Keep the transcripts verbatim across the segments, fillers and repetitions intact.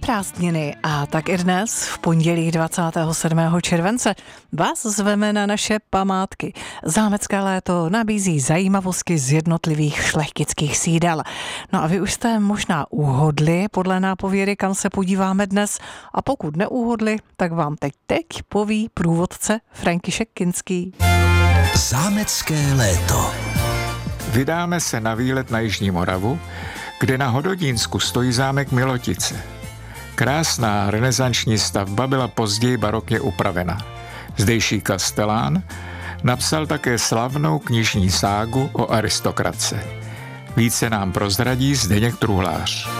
prázdniny a tak i dnes v pondělí dvacátého sedmého července vás zveme na naše památky. Zámecké léto nabízí zajímavosti z jednotlivých šlechtických sídel. No a vy už jste možná uhodli podle nápovědy, kam se podíváme dnes, a pokud neuhodli, tak vám teď teď poví průvodce František Kinský. Zámecké léto. Vydáme se na výlet na Jižní Moravu, kde na Hododínsku stojí zámek Milotice. Krásná renesanční stavba byla později barokně upravena. Zdejší kastelán napsal také slavnou knižní ságu o aristokratce. Více nám prozradí Zdeněk Truhlář.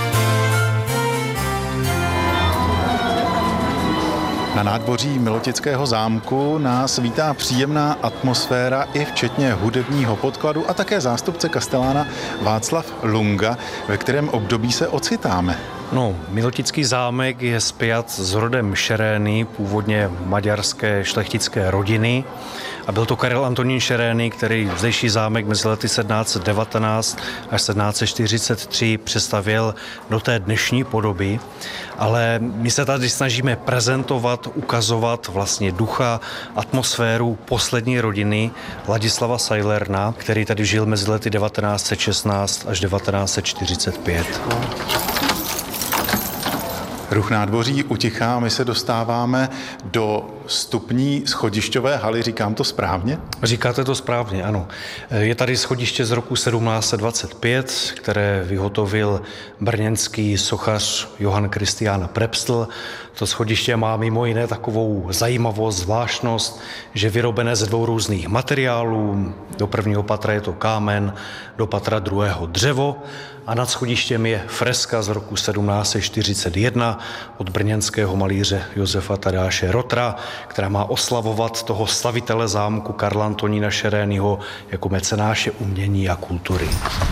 Na nádvoří Milotického zámku nás vítá příjemná atmosféra i včetně hudebního podkladu a také zástupce kastelána Václav Lunga, ve kterém období se ocitáme. No, Milotický zámek je spjat s rodem Šerény, původně maďarské šlechtické rodiny. A byl to Karel Antonín Šerény, který zdejší zámek mezi lety sedmnáct set devatenáct až sedmnáct set čtyřicet tři přestavěl do té dnešní podoby. Ale my se tady snažíme prezentovat, ukazovat vlastně ducha, atmosféru poslední rodiny Ladislava Sajlerna, který tady žil mezi lety devatenáct set šestnáct až devatenáct set čtyřicet pět. Ruch nádvoří utichá, my se dostáváme do vstupní schodišťové haly, říkám to správně? Říkáte to správně, ano. Je tady schodiště z roku sedmnáct set dvacet pět, které vyhotovil brněnský sochař Johann Christian Prepstl. To schodiště má mimo jiné takovou zajímavost, zvláštnost, že vyrobené ze dvou různých materiálů. Do prvního patra je to kámen, do patra druhého dřevo a nad schodištěm je freska z roku sedmnáct set čtyřicet jedna od brněnského malíře Josefa Tadáše Rotra, která má oslavovat toho stavitele zámku Karla Antonína Šerényho jako mecenáše umění a kultury.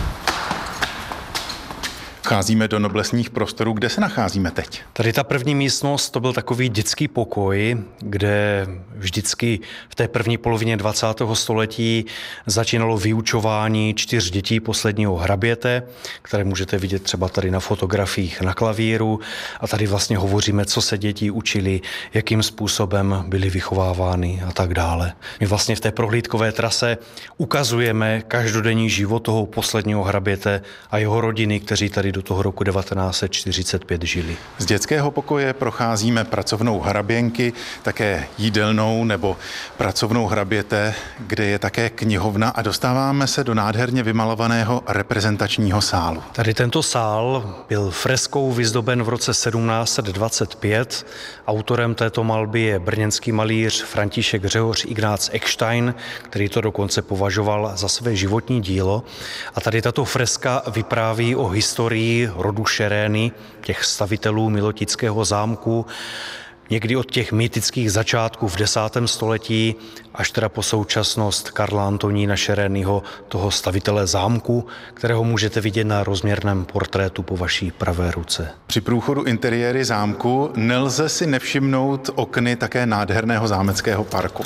Vcházíme do noblesních prostorů. Kde se nacházíme teď? Tady ta první místnost, to byl takový dětský pokoj, kde vždycky v té první polovině dvacátého století začínalo vyučování čtyř dětí posledního hraběte, které můžete vidět třeba tady na fotografiích na klavíru. A tady vlastně hovoříme, co se děti učili, jakým způsobem byly vychovávány a tak dále. My vlastně v té prohlídkové trase ukazujeme každodenní život toho posledního hraběte a jeho rodiny, kteří tady do toho roku devatenáct set čtyřicet pět žili. Z dětského pokoje procházíme pracovnou hraběnky, také jídelnou nebo pracovnou hraběte, kde je také knihovna, a dostáváme se do nádherně vymalovaného reprezentačního sálu. Tady tento sál byl freskou vyzdoben v roce sedmnáct set dvacet pět. Autorem této malby je brněnský malíř František Řehoř Ignác Eckstein, který to dokonce považoval za své životní dílo. A tady tato freska vypráví o historii rodu Šerény, těch stavitelů Milotického zámku, někdy od těch mýtických začátků v desátém století až teda po současnost Karla Antonína Šerényho, toho stavitele zámku, kterého můžete vidět na rozměrném portrétu po vaší pravé ruce. Při průchodu interiéry zámku nelze si nevšimnout okny také nádherného zámeckého parku.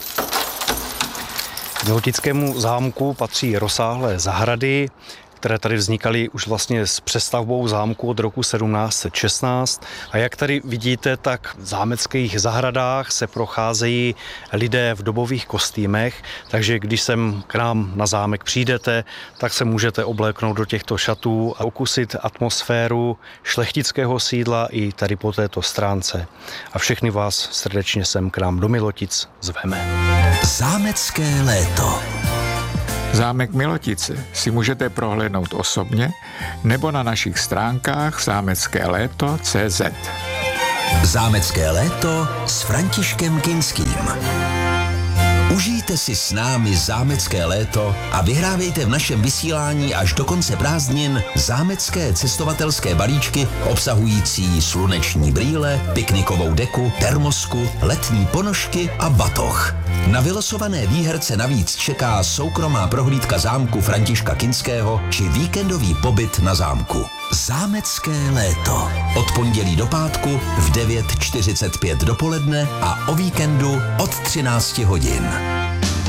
Milotickému zámku patří rozsáhlé zahrady, které tady vznikaly už vlastně s přestavbou zámku od roku sedmnáct set šestnáct. A jak tady vidíte, tak v zámeckých zahradách se procházejí lidé v dobových kostýmech, takže když sem k nám na zámek přijdete, tak se můžete obléknout do těchto šatů a okusit atmosféru šlechtického sídla i tady po této stránce. A všechny vás srdečně sem k nám do Milotic zveme. Zámecké léto. Zámek Milotice si můžete prohlédnout osobně nebo na našich stránkách zámecké léto tečka cé zet. Zámecké léto s Františkem Kinským. Užijte si s námi zámecké léto a vyhrávejte v našem vysílání až do konce prázdnin zámecké cestovatelské balíčky obsahující sluneční brýle, piknikovou deku, termosku, letní ponožky a batoh. Na vylosované výherce navíc čeká soukromá prohlídka zámku Františka Kinského či víkendový pobyt na zámku. Zámecké léto. Od pondělí do pátku v devět čtyřicet pět dopoledne a o víkendu od třináct hodin.